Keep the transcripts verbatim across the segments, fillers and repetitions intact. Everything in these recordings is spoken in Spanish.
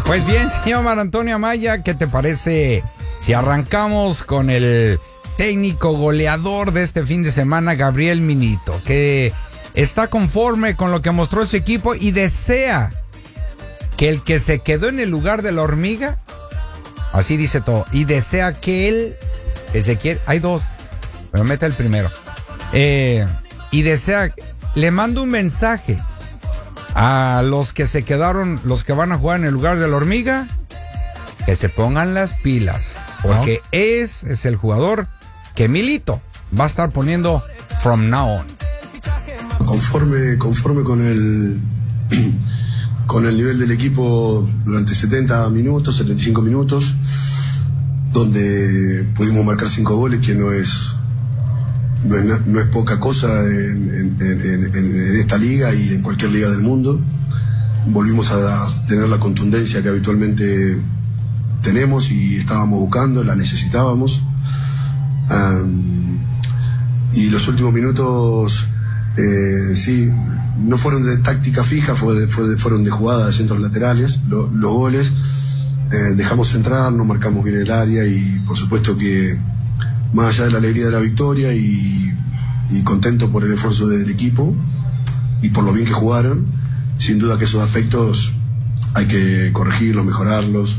Pues bien, señor Mar Antonio Amaya, ¿qué te parece si arrancamos con el técnico goleador de este fin de semana, Gabriel Milito, que está conforme con lo que mostró su equipo y desea que el que se quedó en el lugar de la hormiga, así dice todo, y desea que él, que se quiere, hay dos, pero mete el primero, eh, y desea, le mando un mensaje a los que se quedaron, los que van a jugar en el lugar de la hormiga, que se pongan las pilas, porque ¿no? es, es el jugador que Milito va a estar poniendo from now on. Conforme, conforme con el con el nivel del equipo durante setenta minutos, setenta y cinco minutos, donde pudimos marcar cinco goles, que no es no es, no es poca cosa en, en, en, en esta liga y en cualquier liga del mundo. Volvimos a tener la contundencia que habitualmente tenemos y estábamos buscando, la necesitábamos. Um, y los últimos minutos eh, sí, no fueron de táctica fija, fue de, fue de, fueron de jugadas de centros laterales, lo, los goles. Eh, dejamos entrar, no marcamos bien el área y por supuesto que más allá de la alegría de la victoria y, y contento por el esfuerzo del equipo y por lo bien que jugaron, sin duda que esos aspectos hay que corregirlos, mejorarlos.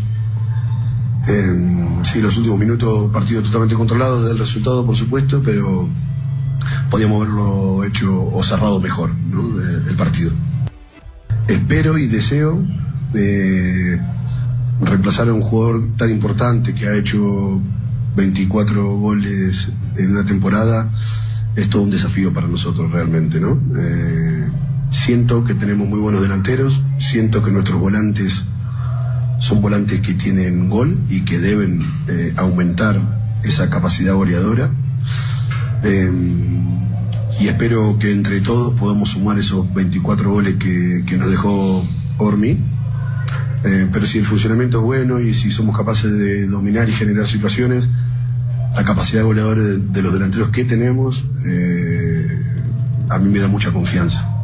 Eh, sí, los últimos minutos, partido totalmente controlado del resultado, por supuesto, pero podíamos haberlo hecho o cerrado mejor, ¿no? el, el partido. Espero y deseo eh, reemplazar a un jugador tan importante que ha hecho veinticuatro goles en una temporada. Es todo un desafío para nosotros realmente, ¿no? Eh, siento que tenemos muy buenos delanteros, siento que nuestros volantes son volantes que tienen gol y que deben eh, aumentar esa capacidad goleadora. Eh, y espero que entre todos podamos sumar esos veinticuatro goles que, que nos dejó Ormi. Eh, pero si el funcionamiento es bueno y si somos capaces de dominar y generar situaciones, la capacidad goleadora de, de los delanteros que tenemos, eh, a mí me da mucha confianza.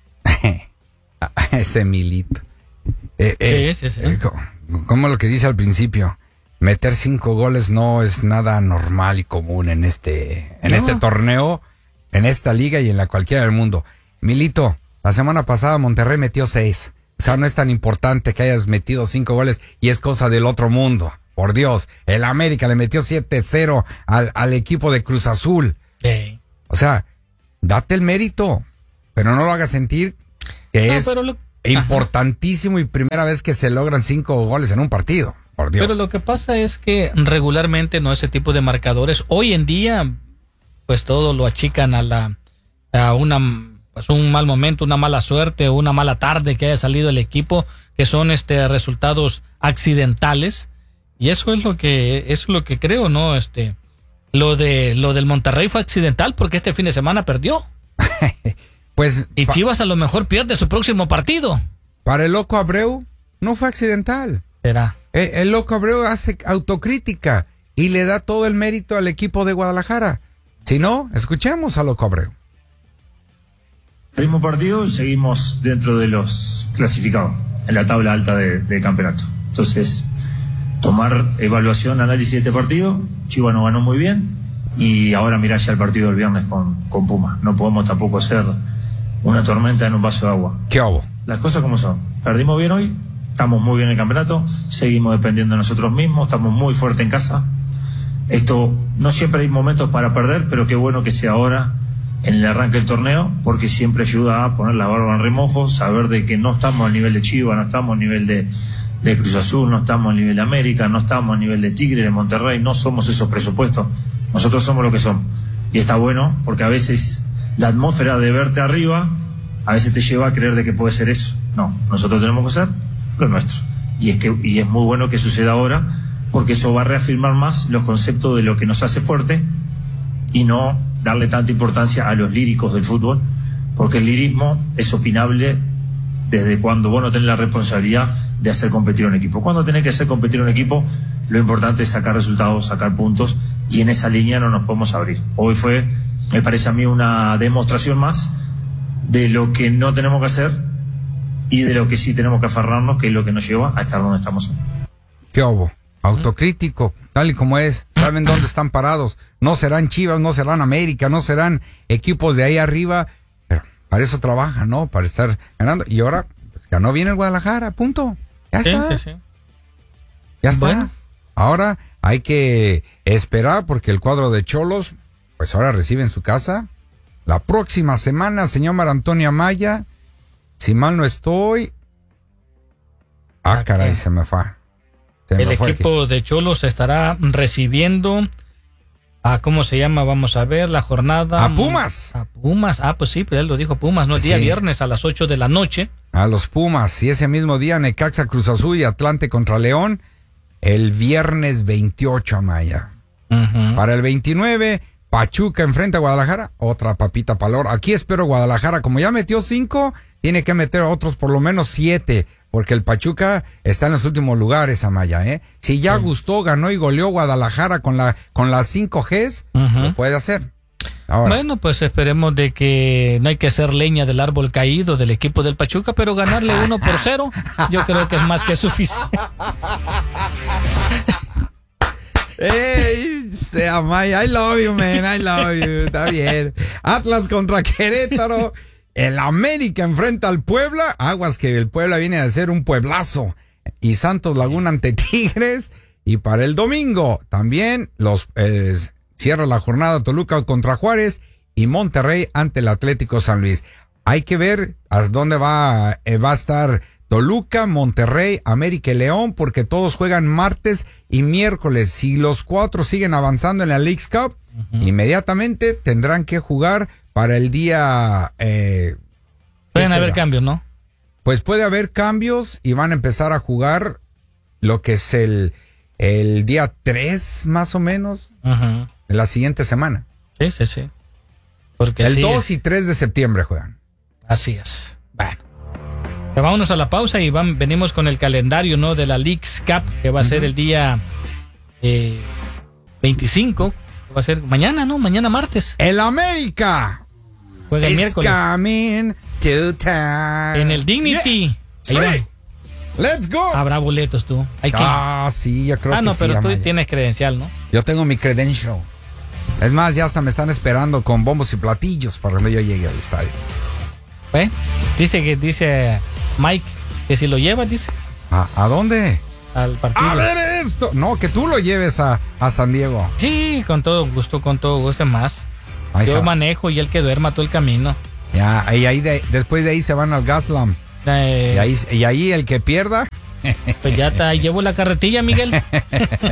Ese Milito. Eh, eh, sí, sí, sí. Eh, como lo que dice al principio, meter cinco goles no es nada normal y común en este, en no. este torneo, en esta liga y en la cualquiera del mundo. Milito, la semana pasada Monterrey metió seis. O sea, no es tan importante que hayas metido cinco goles y es cosa del otro mundo. Por Dios, el América le metió siete cero al, al equipo de Cruz Azul. Sí. O sea, date el mérito, pero no lo hagas sentir que no, es lo... importantísimo y primera vez que se logran cinco goles en un partido. Por Dios. Pero lo que pasa es que regularmente no ese tipo de marcadores. Hoy en día, pues todo lo achican a la a una pues un mal momento, una mala suerte, una mala tarde que haya salido el equipo, que son este resultados accidentales. Y eso es lo que eso es lo que creo, ¿no? Este lo de lo del Monterrey fue accidental porque este fin de semana perdió. Pues y Chivas a lo mejor pierde su próximo partido. Para el Loco Abreu no fue accidental. ¿Será? El, el Loco Abreu hace autocrítica y le da todo el mérito al equipo de Guadalajara. Si no, escuchemos a Loco Abreu. El mismo partido, seguimos dentro de los clasificados en la tabla alta de, de campeonato. Entonces, tomar evaluación, análisis de este partido. Chivas no ganó muy bien y ahora mirá ya el partido del viernes con, con Puma. No podemos tampoco hacer una tormenta en un vaso de agua. ¿Qué hago? Las cosas como son. Perdimos bien hoy, estamos muy bien en el campeonato, seguimos dependiendo de nosotros mismos, estamos muy fuertes en casa. Esto, no siempre hay momentos para perder, pero qué bueno que sea ahora en el arranque del torneo, porque siempre ayuda a poner la barba en remojo, saber de que no estamos al nivel de Chivas, no estamos al nivel de, de Cruz Azul, no estamos al nivel de América, no estamos al nivel de Tigre, de Monterrey, no somos esos presupuestos, nosotros somos lo que somos. Y está bueno, porque a veces la atmósfera de verte arriba, a veces te lleva a creer de que puede ser eso. No, nosotros tenemos que hacer lo nuestro. Y es que, y es muy bueno que suceda ahora, porque eso va a reafirmar más los conceptos de lo que nos hace fuerte y no darle tanta importancia a los líricos del fútbol, porque el lirismo es opinable desde cuando vos no tenés la responsabilidad de hacer competir un equipo. Cuando tenés que hacer competir un equipo, lo importante es sacar resultados, sacar puntos, y en esa línea no nos podemos abrir. Hoy fue, me parece a mí, una demostración más de lo que no tenemos que hacer y de lo que sí tenemos que aferrarnos, que es lo que nos lleva a estar donde estamos. ¿Qué hubo? Autocrítico, tal y como es, saben dónde están parados, no serán Chivas, no serán América, no serán equipos de ahí arriba, pero para eso trabajan, ¿no? Para estar ganando, y ahora pues, ganó bien el Guadalajara, punto, ya Sí, está, sí, sí. ya está, Bueno. ahora hay que esperar porque el cuadro de Cholos, pues ahora recibe en su casa, la próxima semana, señor Mar Antonio Amaya, si mal no estoy, ah ¿A caray, quién? se me fue. Se me El fue equipo de Cholos estará recibiendo a, ¿cómo se llama? Vamos a ver, la jornada. A Pumas. A Pumas, ah, pues sí, pues él lo dijo Pumas, ¿no? El día Sí. viernes a las ocho de la noche. A los Pumas, y ese mismo día Necaxa, Cruz Azul y Atlante contra León, el viernes veintiocho, Amaya. Ujú. Para el veintinueve, Pachuca enfrenta a Guadalajara, otra papita palor. Aquí espero Guadalajara, como ya metió cinco, tiene que meter otros por lo menos siete, porque el Pachuca está en los últimos lugares, Amaya, ¿eh? Si ya Sí. gustó, ganó y goleó Guadalajara con la con las cinco Gs, Ujú. lo puede hacer. Ahora, Bueno, pues esperemos de que no hay que ser leña del árbol caído del equipo del Pachuca, pero ganarle uno por cero, yo creo que es más que suficiente. ¡Ey! Sea Maya, I love you, man, I love you. Está bien. Atlas contra Querétaro. El América enfrenta al Puebla. Aguas que el Puebla viene a ser un pueblazo. Y Santos Laguna ante Tigres. Y para el domingo también los eh, cierra la jornada Toluca contra Juárez y Monterrey ante el Atlético San Luis. Hay que ver a dónde va, eh, va a estar Toluca, Monterrey, América y León, porque todos juegan martes y miércoles. Si los cuatro siguen avanzando en la Leagues Cup, uh-huh. inmediatamente tendrán que jugar para el día... Eh, Pueden haber cambios, ¿no? Pues puede haber cambios y van a empezar a jugar lo que es el, el día tres, más o menos, uh-huh. de la siguiente semana. Sí, sí, sí. Porque el sí, dos y tres de septiembre juegan. Así es. Bueno. Pero vámonos a la pausa y van, venimos con el calendario, ¿no? De la Leagues Cup, que va a uh-huh. ser el día eh, veinticinco. Va a ser mañana, ¿no? Mañana martes. El América juega el miércoles. Coming to town. En el Dignity. Yeah. Ahí sí. Let's go. Habrá boletos tú. Hay que... Ah, sí, yo creo ah, que no, sí. Ah, no, pero Amaya. tú tienes credencial, ¿no? Yo tengo mi credential. Es más, ya hasta me están esperando con bombos y platillos para cuando yo llegue al estadio. ¿Eh? Dice que dice Mike que si lo llevas, dice. ¿A, a dónde? Al partido. A ver esto. No, que tú lo lleves a, a San Diego. Sí, con todo gusto, con todo gusto más. Ahí yo manejo y él que duerma todo el camino. Ya, y ahí de, después de ahí se van al Gaslam. Eh, y, ahí, y ahí el que pierda. Pues ya te llevo la carretilla, Miguel.